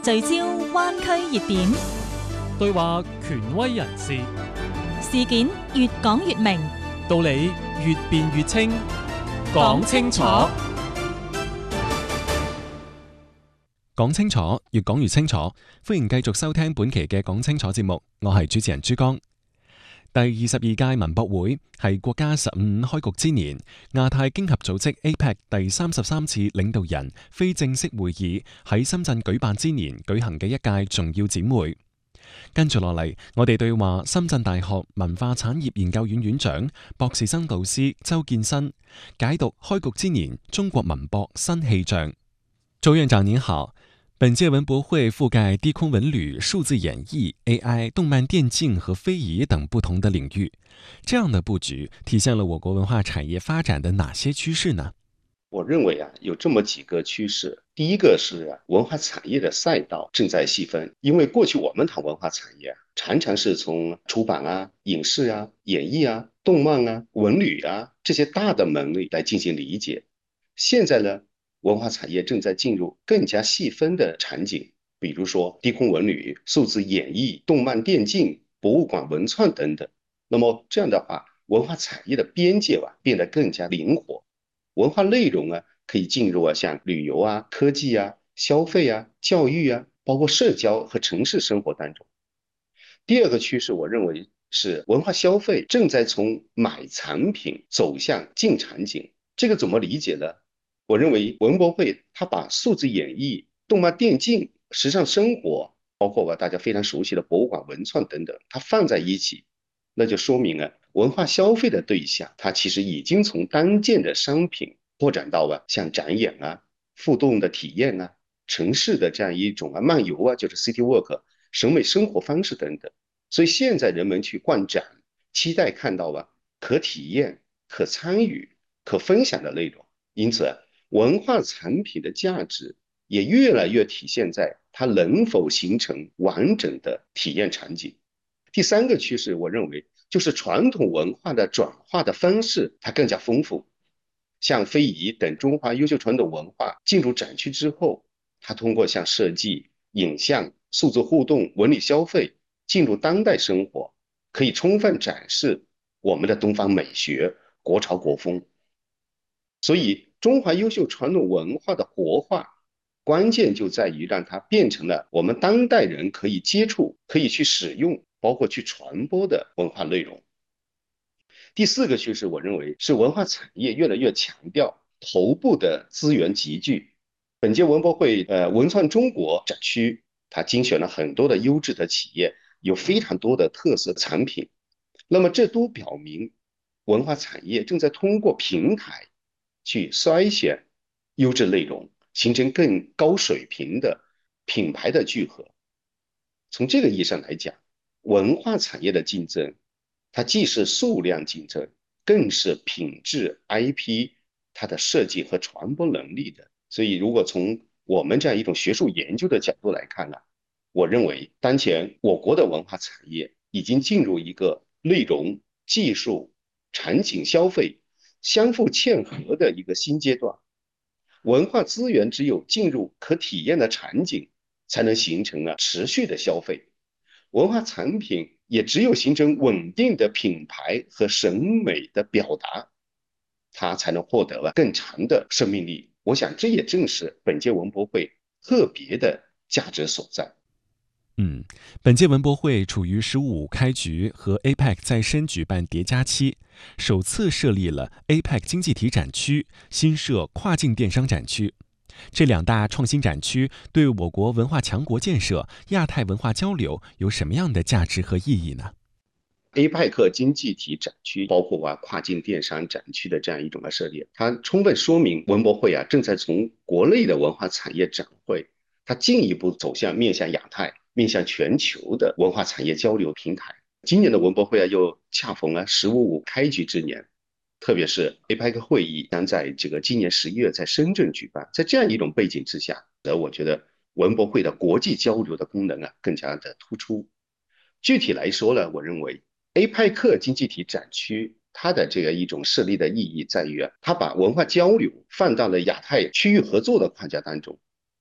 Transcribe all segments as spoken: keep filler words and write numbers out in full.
聚焦灣區熱點， 對話權威人士， 事件越講越明， 道理越辯越清，講清楚。 講清楚，越講越清楚。歡迎繼續收聽本期嘅講清楚節目，我係主持人朱江。第二十二屆文博會係國家十五五開局之年，亞太經合組織 A P E C 第三十三次領導人非正式會議喺深圳舉辦之年舉行嘅一屆重要展會。跟住落嚟，我哋對話深圳大學文化產業研究院院長、博士生導師周建新，解讀開局之年中國文博新氣象。周院長您好。本屆文博會覆蓋低空文旅、數字演繹、A I、動漫電競和非遺等不同的領域，這樣的佈局體現了我國文化產業發展的哪些趨勢呢？ 我認為啊，有這麼幾個趨勢。第一個是啊，文化產業的賽道正在細分，因為過去我們談文化產業啊，常常是從出版啊、影視啊、演藝啊、動漫啊、文旅啊這些大的門類來進行理解。現在呢，文化產業正在進入更加細分的場景，比如說低空文旅、數字演繹、動漫電競、博物館文創等等。那麼這樣的話，文化產業的邊界啊變得更加靈活，文化內容啊可以進入啊像旅遊啊、科技啊、消費啊、教育啊，包括社交和城市生活當中。第二個趨勢，我認為是文化消費正在從買產品走向進場景。這個怎麼理解呢？我認為文博會它把數字演繹、動漫電競、時尚生活，包括大家非常熟悉的博物館文創等等，它放在一起，那就說明啊，文化消費的對象它其實已經從單件的商品擴展到啊像展演啊、互動的體驗啊、城市的這樣一種啊漫遊啊，就是 city walk、審美生活方式等等。所以現在人們去逛展，期待看到啊可體驗、可參與、可分享的內容。因此文化產品的價值也越來越體現在它能否形成完整的體驗場景。第三個趨勢，我認為就是傳統文化的轉化的方式它更加豐富。像非遺等中華優秀傳統文化進入展區之後，它通過像設計、影像、數字互動、文旅消費進入當代生活，可以充分展示我們的東方美學、國潮國風。所以中華優秀傳統文化的活化，關鍵就在於讓它變成了我們當代人可以接觸、可以去使用、包括去傳播的文化內容。第四個趨勢，我認為是文化產業越來越強調頭部的資源集聚。本屆文博會呃文創中國展區，它精選了很多的優質的企業，有非常多的特色產品。那麼這都表明文化產業正在通過平台去篩選優質內容，形成更高水平的品牌的聚合。從這個意義上來講，文化產業的競爭，它既是數量競爭，更是品質 I P 它的設計和傳播能力的。所以如果從我們這樣一種學術研究的角度來看啊，我認為當前我國的文化產業已經進入一個內容、技術、場景消費相互嵌合的一個新階段。文化資源只有進入可體驗的場景，才能形成了持續的消費。文化產品也只有形成穩定的品牌和審美的表達，它才能獲得了更長的生命力。我想這也正是本屆文博會特別的價值所在。 嗯，本屆文博會處於十五五開局和 A P E C 在深舉辦疊加期，首次設立了 A P E C 經濟體展區，新設跨境電商展區。這兩大創新展區對我國文化強國建設、亞太文化交流有什麼樣的價值和意義呢？ A P E C 經濟體展區包括啊跨境電商展區的這樣一種的設立，它充分說明文博會啊正在從國內的文化產業展會，它進一步走向面向亞太、面向全球的文化產業交流平台。今年的文博會啊又恰逢了十五五開局之年，特別是 A P E C 會議將在這個今年十一月在深圳舉辦，在這樣一種背景之下，我覺得文博會的國際交流的功能啊更加的突出。具體來說呢，我認為 A P E C 經濟體展區它的這個一種設立的意義在於啊，它把文化交流放到了亞太區域合作的框架當中。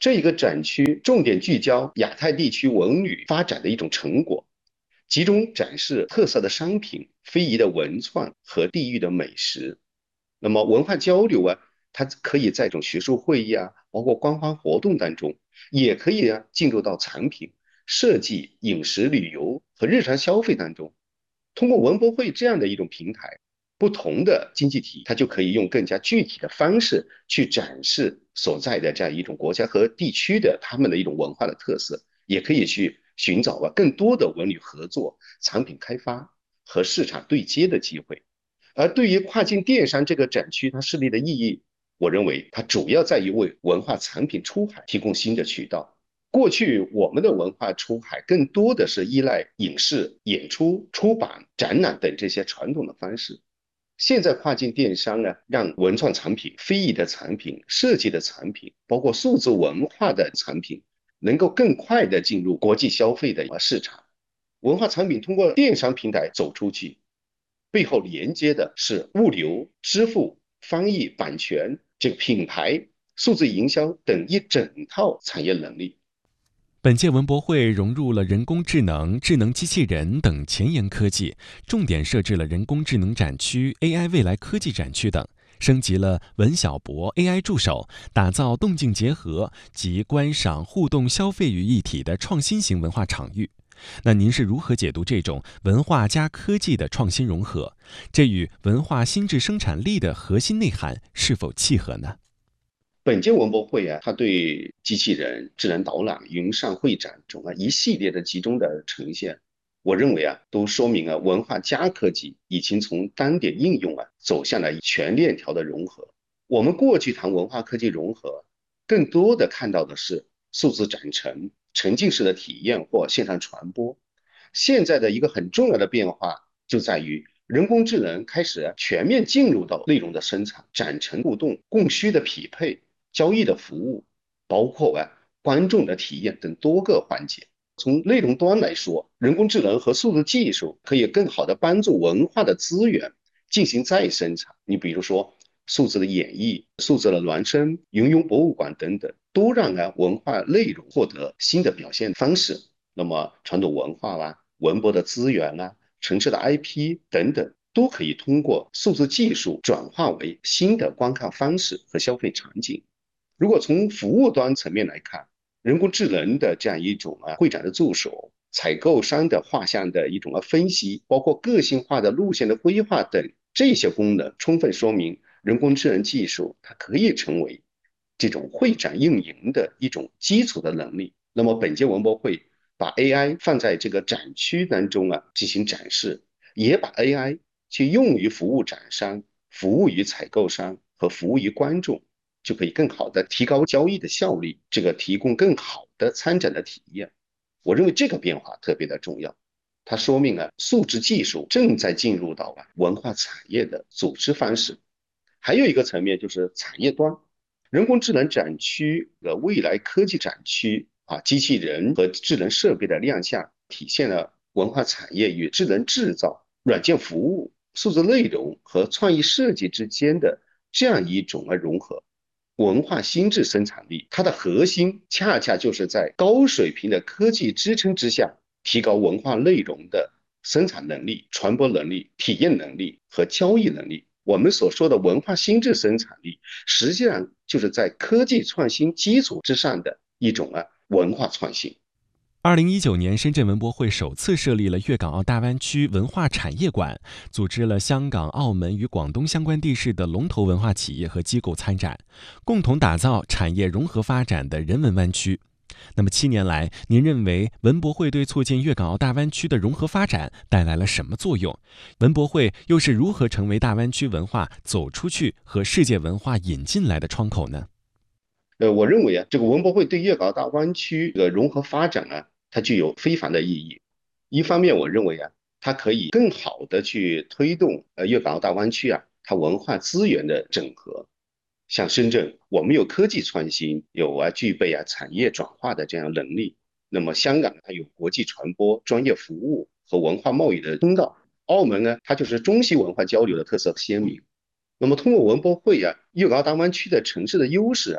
这一个展区重点聚焦亚太地区文旅发展的一种成果，集中展示特色的商品、非遗的文创和地域的美食。那么文化交流啊，它可以在这种学术会议啊，包括官方活动当中，也可以啊进入到产品设计、饮食、旅游和日常消费当中。通过文博会这样的一种平台，不同的经济体它就可以用更加具体的方式去展示所在的这样一种国家和地区的他们的一种文化的特色，也可以去寻找啊更多的文旅合作、产品开发和市场对接的机会。而对于跨境电商这个展区它设立的意义，我认为它主要在于为文化产品出海提供新的渠道。过去我们的文化出海更多的是依赖影视、演出、出版、展览等这些传统的方式。现在跨境电商呢，让文创产品、非遗的产品、设计的产品，包括数字文化的产品，能够更快的进入国际消费的市场。文化产品通过电商平台走出去，背后连接的是物流、支付、翻译、版权、这个品牌、数字营销等一整套产业能力。 本届文博会融入了人工智能、智能机器人等前沿科技，重点设置了人工智能展区、A I 未来科技展区等，升级了文小博 A I 助手，打造动静结合及观赏、互动、消费于一体的创新型文化场域。那您是如何解读这种文化加科技的创新融合？这与文化心智生产力的核心内涵是否契合呢？ 本届文博会啊，它对机器人、智能导览、云上会展中啊一系列的集中的呈现，我认为啊，都说明啊文化加科技已经从单点应用啊走向了全链条的融合。我们过去谈文化科技融合，更多的看到的是数字展陈、沉浸式的体验或线上传播。现在的一个很重要的变化就在于人工智能开始全面进入到内容的生产、展陈互动、供需的匹配、交易的服务，包括啊观众的体验等多个环节。从内容端来说，人工智能和数字技术可以更好的帮助文化的资源进行再生产。你比如说数字的演绎、数字的孪生、云游博物馆等等，都让啊文化内容获得新的表现方式。那么传统文化啦、文博的资源啦、城市的 I P 等等，都可以通过数字技术转化为新的观看方式和消费场景。如果从服务端层面来看，人工智能的这样一种啊会展的助手、采购商的画像的一种啊分析，包括个性化的路线的规划等这些功能，充分说明人工智能技术它可以成为这种会展运营的一种基础的能力。那么本届文博会把 A I 放在这个展区当中啊进行展示，也把 A I 去用于服务展商、服务于采购商和服务于观众，就可以更好的提高交易的效率，这个提供更好的参展的体验。我认为这个变化特别的重要，它说明了数字技术正在进入到啊文化产业的组织方式。还有一个层面就是产业端，人工智能展区的未来科技展区啊，机器人和智能设备的亮相，体现了文化产业与智能制造、软件服务、数字内容和创意设计之间的这样一种融合。文化心智生产力，它的核心恰恰就是在高水平的科技支撑之下，提高文化内容的生产能力、传播能力、体验能力和交易能力。我们所说的文化心智生产力，实际上就是在科技创新基础之上的一种啊文化创新。 二零一九年，深圳文博会首次设立了粤港澳大湾区文化产业馆，组织了香港、澳门与广东相关地市的龙头文化企业和机构参展，共同打造产业融合发展的人文湾区。那么七年来，您认为文博会对促进粤港澳大湾区的融合发展带来了什么作用？文博会又是如何成为大湾区文化走出去和世界文化引进来的窗口呢？ 呃，我认为啊，这个文博会对粤港澳大湾区的融合发展啊，它具有非凡的意义。一方面，我认为啊，它可以更好的去推动呃粤港澳大湾区啊，它文化资源的整合。像深圳，我们有科技创新，有啊具备啊产业转化的这样能力。那么香港它有国际传播、专业服务和文化贸易的通道。澳门呢，它就是中西文化交流的特色鲜明。那么通过文博会啊，粤港澳大湾区的城市的优势啊，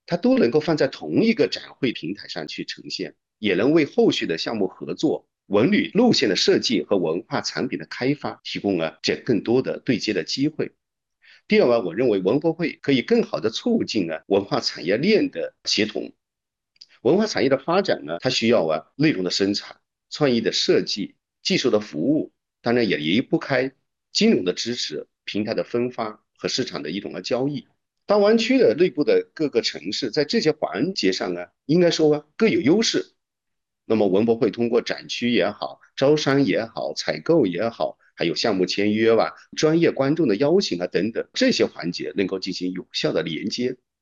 它都能够放在同一个展会平台上去呈现，也能为后续的项目合作、文旅路线的设计和文化产品的开发提供了这更多的对接的机会。第二呢，我认为文博会可以更好的促进啊文化产业链的协同。文化产业的发展呢，它需要啊内容的生产、创意的设计、技术的服务，当然也离不开金融的支持、平台的分发和市场的一种的交易。大湾区的内部的各个城市在这些环节上呢，应该说啊各有优势。那么文博会通过展区也好、招商也好、采购也好，还有项目签约吧、专业观众的邀请啊等等，这些环节能够进行有效的连接，